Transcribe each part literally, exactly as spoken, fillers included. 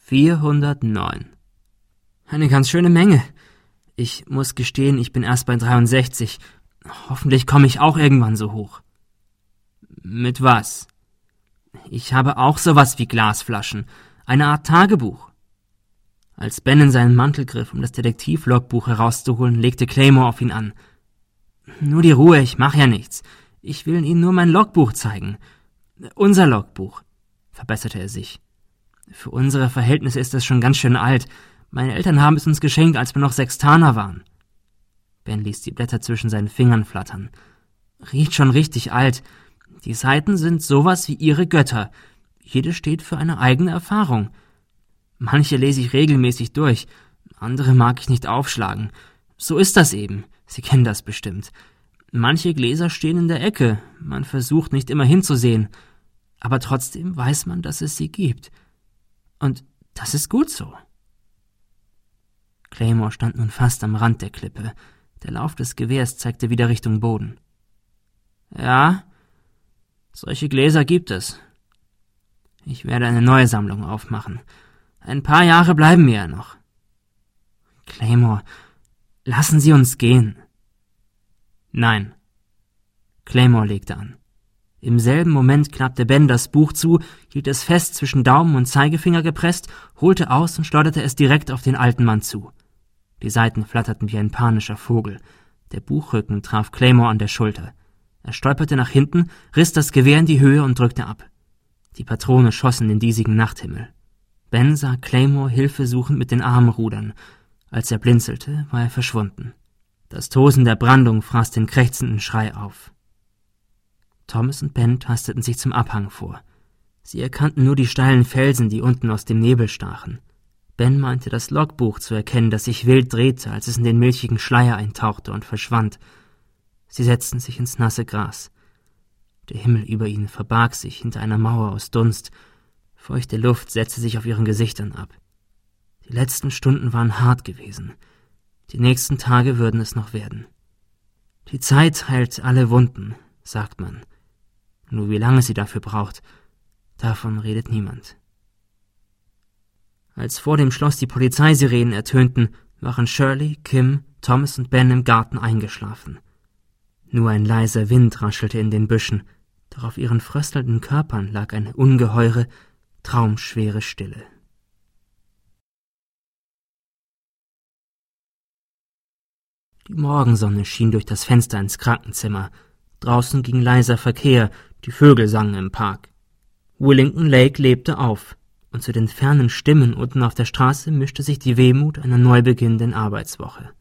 vierhundertneun. Eine ganz schöne Menge. Ich muss gestehen, ich bin erst bei dreiundsechzig. Hoffentlich komme ich auch irgendwann so hoch. Mit was? Ich habe auch sowas wie Glasflaschen. Eine Art Tagebuch. Als Ben in seinen Mantel griff, um das Detektivlogbuch herauszuholen, legte Claymore auf ihn an. Nur die Ruhe, ich mache ja nichts. Ich will Ihnen nur mein Logbuch zeigen. Unser Logbuch, verbesserte er sich. Für unsere Verhältnisse ist es schon ganz schön alt. Meine Eltern haben es uns geschenkt, als wir noch Sextaner waren. Ben ließ die Blätter zwischen seinen Fingern flattern. Riecht schon richtig alt. Die Seiten sind sowas wie ihre Götter. Jede steht für eine eigene Erfahrung. Manche lese ich regelmäßig durch, andere mag ich nicht aufschlagen. So ist das eben, Sie kennen das bestimmt. Manche Gläser stehen in der Ecke, man versucht nicht immer hinzusehen, aber trotzdem weiß man, dass es sie gibt. Und das ist gut so. Claymore stand nun fast am Rand der Klippe. Der Lauf des Gewehrs zeigte wieder Richtung Boden. Ja, solche Gläser gibt es. Ich werde eine neue Sammlung aufmachen. Ein paar Jahre bleiben mir ja noch. Claymore, lassen Sie uns gehen. Nein. Claymore legte an. Im selben Moment klappte Ben das Buch zu, hielt es fest zwischen Daumen und Zeigefinger gepresst, holte aus und schleuderte es direkt auf den alten Mann zu. Die Seiten flatterten wie ein panischer Vogel. Der Buchrücken traf Claymore an der Schulter. Er stolperte nach hinten, riss das Gewehr in die Höhe und drückte ab. Die Patrone schossen in den diesigen Nachthimmel. Ben sah Claymore hilfesuchend mit den Armen rudern. Als er blinzelte, war er verschwunden. Das Tosen der Brandung fraß den krächzenden Schrei auf. Thomas und Ben tasteten sich zum Abhang vor. Sie erkannten nur die steilen Felsen, die unten aus dem Nebel stachen. Ben meinte das Logbuch zu erkennen, das sich wild drehte, als es in den milchigen Schleier eintauchte und verschwand. Sie setzten sich ins nasse Gras. Der Himmel über ihnen verbarg sich hinter einer Mauer aus Dunst. Feuchte Luft setzte sich auf ihren Gesichtern ab. Die letzten Stunden waren hart gewesen. Die nächsten Tage würden es noch werden. Die Zeit heilt alle Wunden, sagt man. Nur wie lange sie dafür braucht, davon redet niemand. Als vor dem Schloss die Polizeisirenen ertönten, waren Shirley, Kim, Thomas und Ben im Garten eingeschlafen. Nur ein leiser Wind raschelte in den Büschen, doch auf ihren fröstelnden Körpern lag eine ungeheure, traumschwere Stille. Die Morgensonne schien durch das Fenster ins Krankenzimmer. Draußen ging leiser Verkehr, die Vögel sangen im Park. Willington Lake lebte auf, und zu den fernen Stimmen unten auf der Straße mischte sich die Wehmut einer neu beginnenden Arbeitswoche.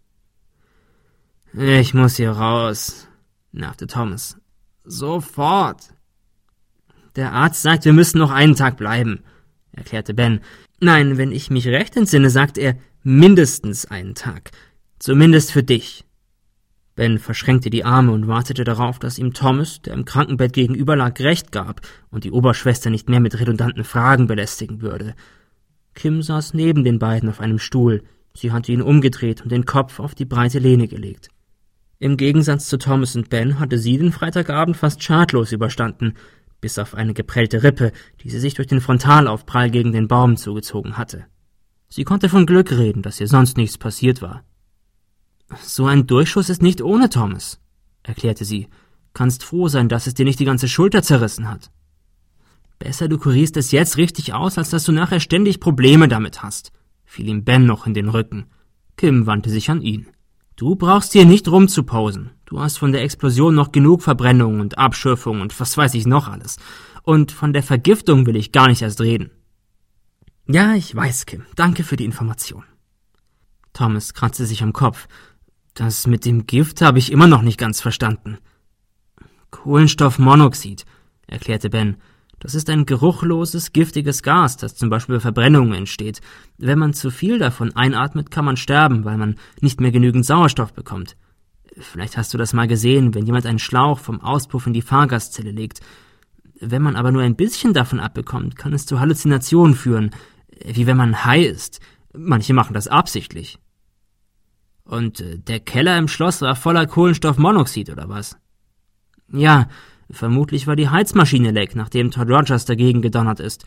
»Ich muss hier raus«, nervte Thomas. »Sofort!« »Der Arzt sagt, wir müssen noch einen Tag bleiben«, erklärte Ben. »Nein, wenn ich mich recht entsinne, sagt er, mindestens einen Tag. Zumindest für dich.« Ben verschränkte die Arme und wartete darauf, dass ihm Thomas, der im Krankenbett gegenüber lag, recht gab und die Oberschwester nicht mehr mit redundanten Fragen belästigen würde. Kim saß neben den beiden auf einem Stuhl. Sie hatte ihn umgedreht und den Kopf auf die breite Lehne gelegt. Im Gegensatz zu Thomas und Ben hatte sie den Freitagabend fast schadlos überstanden, bis auf eine geprellte Rippe, die sie sich durch den Frontalaufprall gegen den Baum zugezogen hatte. Sie konnte von Glück reden, dass ihr sonst nichts passiert war. »So ein Durchschuss ist nicht ohne, Thomas«, erklärte sie. »Kannst froh sein, dass es dir nicht die ganze Schulter zerrissen hat. Besser, du kurierst es jetzt richtig aus, als dass du nachher ständig Probleme damit hast«, fiel ihm Ben noch in den Rücken. Kim wandte sich an ihn. »Du brauchst hier nicht rumzuposen. Du hast von der Explosion noch genug Verbrennung und Abschürfung und was weiß ich noch alles. Und von der Vergiftung will ich gar nicht erst reden.« »Ja, ich weiß, Kim. Danke für die Information.« Thomas kratzte sich am Kopf. »Das mit dem Gift habe ich immer noch nicht ganz verstanden.« »Kohlenstoffmonoxid«, erklärte Ben. »Das ist ein geruchloses, giftiges Gas, das zum Beispiel bei Verbrennungen entsteht. Wenn man zu viel davon einatmet, kann man sterben, weil man nicht mehr genügend Sauerstoff bekommt. Vielleicht hast du das mal gesehen, wenn jemand einen Schlauch vom Auspuff in die Fahrgastzelle legt. Wenn man aber nur ein bisschen davon abbekommt, kann es zu Halluzinationen führen, wie wenn man high ist. Manche machen das absichtlich.« »Und äh, der Keller im Schloss war voller Kohlenstoffmonoxid, oder was?« »Ja, vermutlich war die Heizmaschine leck, nachdem Todd Rogers dagegen gedonnert ist.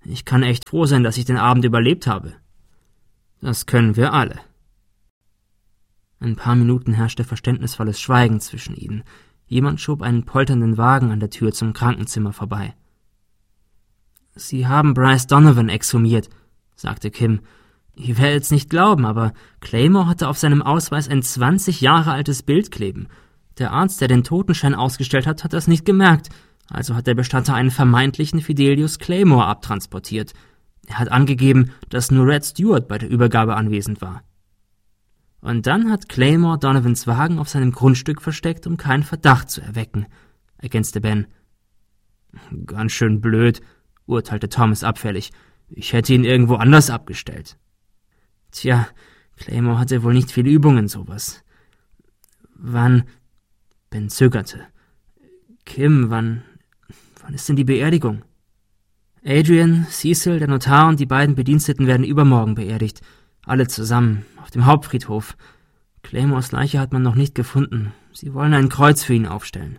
Ich kann echt froh sein, dass ich den Abend überlebt habe. Das können wir alle. Ein paar Minuten herrschte verständnisvolles Schweigen zwischen ihnen. Jemand schob einen polternden Wagen an der Tür zum Krankenzimmer vorbei. »Sie haben Bryce Donovan exhumiert«, sagte Kim. »Ihr werdet's nicht glauben, aber Claymore hatte auf seinem Ausweis ein zwanzig Jahre altes Bild kleben. Der Arzt, der den Totenschein ausgestellt hat, hat das nicht gemerkt. Also hat der Bestatter einen vermeintlichen Fidelius Claymore abtransportiert. Er hat angegeben, dass nur Red Stewart bei der Übergabe anwesend war. Und dann hat Claymore Donovans Wagen auf seinem Grundstück versteckt, um keinen Verdacht zu erwecken«, ergänzte Ben. »Ganz schön blöd«, urteilte Thomas abfällig. »Ich hätte ihn irgendwo anders abgestellt.« »Tja, Claymore hatte wohl nicht viel Übung in sowas. Wann?« Ben zögerte. »Kim, wann, wann ist denn die Beerdigung?« »Adrian, Cecil, der Notar und die beiden Bediensteten werden übermorgen beerdigt. Alle zusammen, auf dem Hauptfriedhof. Claymores Leiche hat man noch nicht gefunden. Sie wollen ein Kreuz für ihn aufstellen.«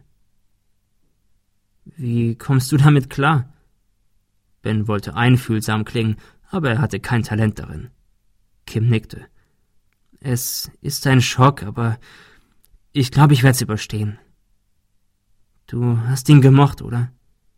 »Wie kommst du damit klar?« Ben wollte einfühlsam klingen, aber er hatte kein Talent darin. Kim nickte. »Es ist ein Schock, aber ich glaube, ich werde es überstehen.« »Du hast ihn gemocht, oder?«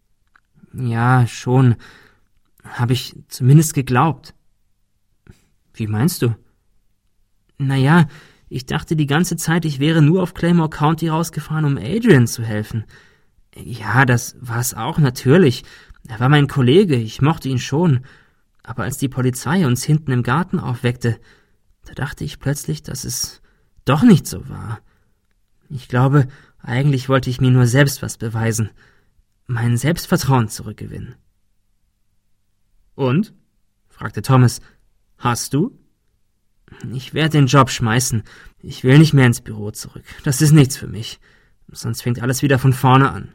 »Ja, schon. Habe ich zumindest geglaubt.« »Wie meinst du?« »Naja, ich dachte die ganze Zeit, ich wäre nur auf Claymore County rausgefahren, um Adrian zu helfen. Ja, das war's auch, natürlich. Er war mein Kollege, ich mochte ihn schon. Aber als die Polizei uns hinten im Garten aufweckte, da dachte ich plötzlich, dass es doch nicht so war. Ich glaube, eigentlich wollte ich mir nur selbst was beweisen, mein Selbstvertrauen zurückgewinnen.« »Und?« fragte Thomas. »Hast du?« »Ich werde den Job schmeißen. Ich will nicht mehr ins Büro zurück. Das ist nichts für mich. Sonst fängt alles wieder von vorne an.«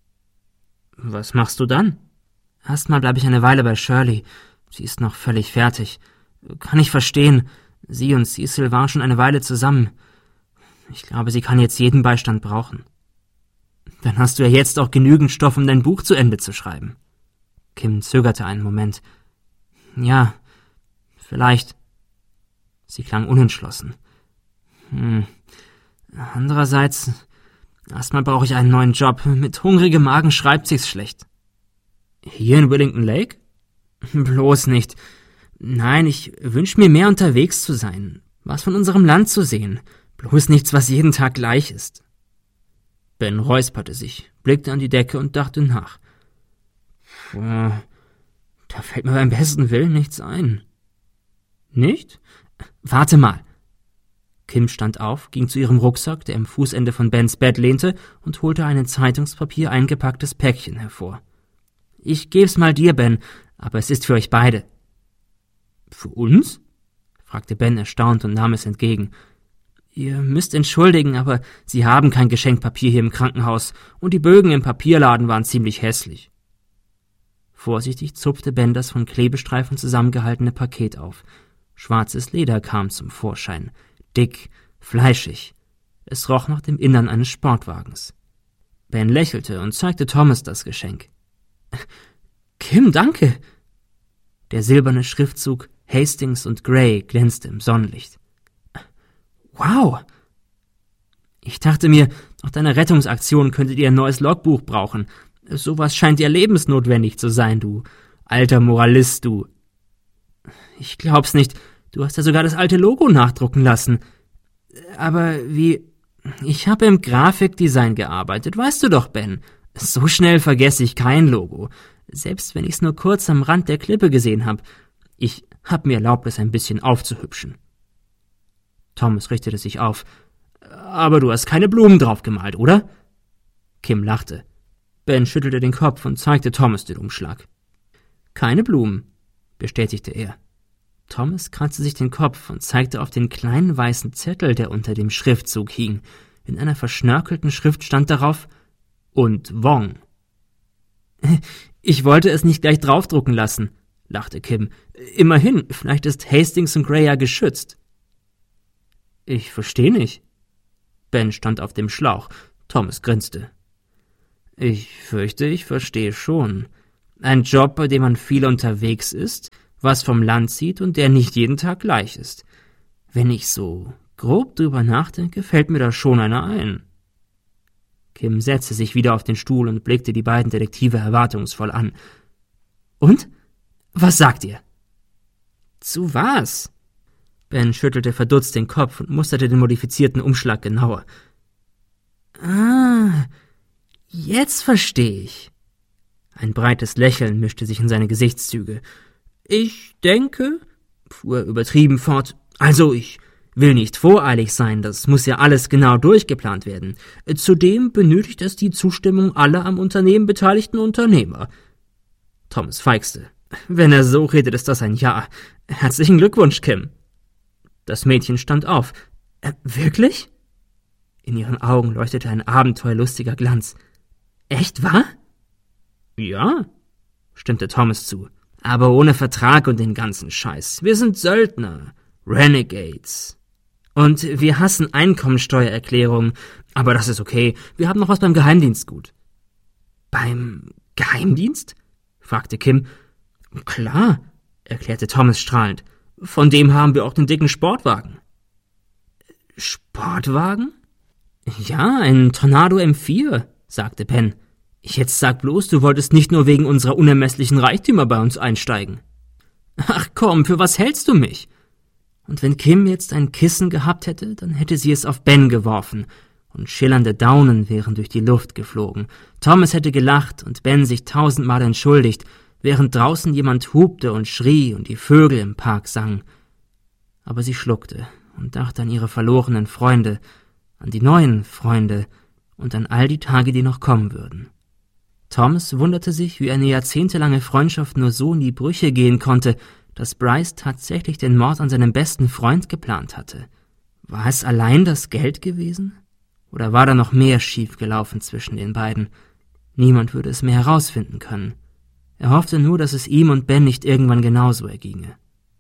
»Was machst du dann?« »Erstmal bleibe ich eine Weile bei Shirley. Sie ist noch völlig fertig. Kann ich verstehen. Sie und Cecil waren schon eine Weile zusammen. Ich glaube, sie kann jetzt jeden Beistand brauchen.« »Dann hast du ja jetzt auch genügend Stoff, um dein Buch zu Ende zu schreiben.« Kim zögerte einen Moment. »Ja, vielleicht.« Sie klang unentschlossen. Hm. »Andererseits, erstmal brauche ich einen neuen Job. Mit hungrigem Magen schreibt sich's schlecht.« »Hier in Willington Lake?« »Bloß nicht. Nein, ich wünsche mir mehr unterwegs zu sein, was von unserem Land zu sehen. Bloß nichts, was jeden Tag gleich ist.« Ben räusperte sich, blickte an die Decke und dachte nach. Puh, da fällt mir beim besten Willen nichts ein. »Nicht? Warte mal.« Kim stand auf, ging zu ihrem Rucksack, der am Fußende von Bens Bett lehnte, und holte ein in Zeitungspapier eingepacktes Päckchen hervor. »Ich geb's mal dir, Ben, aber es ist für euch beide.« »Für uns?« fragte Ben erstaunt und nahm es entgegen. »Ihr müsst entschuldigen, aber sie haben kein Geschenkpapier hier im Krankenhaus, und die Bögen im Papierladen waren ziemlich hässlich.« Vorsichtig zupfte Ben das von Klebestreifen zusammengehaltene Paket auf. Schwarzes Leder kam zum Vorschein, dick, fleischig. Es roch nach dem Innern eines Sportwagens. Ben lächelte und zeigte Thomas das Geschenk. »Kim, danke!« Der silberne Schriftzug Hastings und Gray glänzte im Sonnenlicht. »Wow! Ich dachte mir, nach deiner Rettungsaktion könntet ihr ein neues Logbuch brauchen. Sowas scheint ja lebensnotwendig zu sein, du alter Moralist, du.« »Ich glaub's nicht. Du hast ja sogar das alte Logo nachdrucken lassen. Aber wie... Ich habe im Grafikdesign gearbeitet, weißt du doch, Ben. So schnell vergesse ich kein Logo. Selbst wenn ich's nur kurz am Rand der Klippe gesehen habe. Ich hab mir erlaubt, es ein bisschen aufzuhübschen.« Thomas richtete sich auf. »Aber du hast keine Blumen drauf gemalt, oder?« Kim lachte. Ben schüttelte den Kopf und zeigte Thomas den Umschlag. »Keine Blumen«, bestätigte er. Thomas kratzte sich den Kopf und zeigte auf den kleinen weißen Zettel, der unter dem Schriftzug hing. In einer verschnörkelten Schrift stand darauf »Und Wong«. »Ich wollte es nicht gleich draufdrucken lassen«, lachte Kim. »Immerhin, vielleicht ist Hastings und Gray ja geschützt.« »Ich verstehe nicht.« Ben stand auf dem Schlauch. Thomas grinste. »Ich fürchte, ich verstehe schon. Ein Job, bei dem man viel unterwegs ist, was vom Land sieht und der nicht jeden Tag gleich ist. Wenn ich so grob drüber nachdenke, fällt mir da schon einer ein.« Kim setzte sich wieder auf den Stuhl und blickte die beiden Detektive erwartungsvoll an. »Und? Was sagt ihr?« »Zu was?« Ben schüttelte verdutzt den Kopf und musterte den modifizierten Umschlag genauer. »Ah, jetzt verstehe ich.« Ein breites Lächeln mischte sich in seine Gesichtszüge. »Ich denke«, fuhr er übertrieben fort, »also ich will nicht voreilig sein, das muss ja alles genau durchgeplant werden. Zudem benötigt es die Zustimmung aller am Unternehmen beteiligten Unternehmer.« Thomas feixte. »Wenn er so redet, ist das ein Ja. Herzlichen Glückwunsch, Kim.« Das Mädchen stand auf. Äh, »Wirklich?« In ihren Augen leuchtete ein abenteuerlustiger Glanz. »Echt wahr?« »Ja«, stimmte Thomas zu. »Aber ohne Vertrag und den ganzen Scheiß. Wir sind Söldner. Renegades. Und wir hassen Einkommensteuererklärungen. Aber das ist okay. Wir haben noch was beim Geheimdienst gut.« »Beim Geheimdienst?« fragte Kim. »Klar«, erklärte Thomas strahlend. »Von dem haben wir auch den dicken Sportwagen.« »Sportwagen?« »Ja, ein Tornado M vier«, sagte Ben. »Jetzt sag bloß, du wolltest nicht nur wegen unserer unermesslichen Reichtümer bei uns einsteigen.« »Ach komm, für was hältst du mich?« Und wenn Kim jetzt ein Kissen gehabt hätte, dann hätte sie es auf Ben geworfen, und schillernde Daunen wären durch die Luft geflogen. Thomas hätte gelacht und Ben sich tausendmal entschuldigt, während draußen jemand hupte und schrie und die Vögel im Park sangen. Aber sie schluckte und dachte an ihre verlorenen Freunde, an die neuen Freunde und an all die Tage, die noch kommen würden. Thomas wunderte sich, wie eine jahrzehntelange Freundschaft nur so in die Brüche gehen konnte, dass Bryce tatsächlich den Mord an seinem besten Freund geplant hatte. War es allein das Geld gewesen? Oder war da noch mehr schiefgelaufen zwischen den beiden? Niemand würde es mehr herausfinden können. Er hoffte nur, dass es ihm und Ben nicht irgendwann genauso erginge.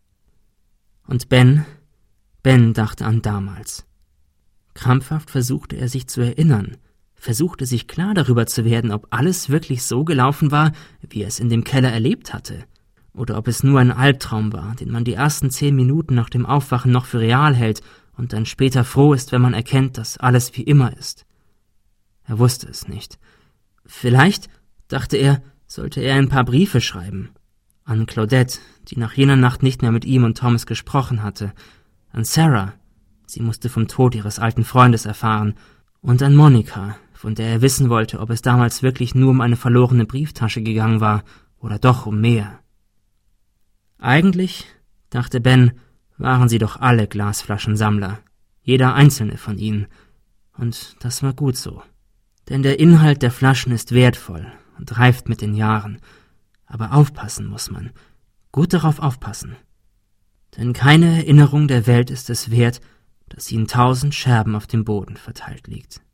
Und Ben, Ben dachte an damals. Krampfhaft versuchte er sich zu erinnern, versuchte sich klar darüber zu werden, ob alles wirklich so gelaufen war, wie er es in dem Keller erlebt hatte, oder ob es nur ein Albtraum war, den man die ersten zehn Minuten nach dem Aufwachen noch für real hält und dann später froh ist, wenn man erkennt, dass alles wie immer ist. Er wusste es nicht. Vielleicht, dachte er, sollte er ein paar Briefe schreiben. An Claudette, die nach jener Nacht nicht mehr mit ihm und Thomas gesprochen hatte. An Sarah, sie musste vom Tod ihres alten Freundes erfahren. Und an Monica, von der er wissen wollte, ob es damals wirklich nur um eine verlorene Brieftasche gegangen war oder doch um mehr. Eigentlich, dachte Ben, waren sie doch alle Glasflaschensammler, jeder einzelne von ihnen. Und das war gut so. Denn der Inhalt der Flaschen ist wertvoll und reift mit den Jahren. Aber aufpassen muss man, gut darauf aufpassen. Denn keine Erinnerung der Welt ist es wert, dass sie in tausend Scherben auf dem Boden verteilt liegt.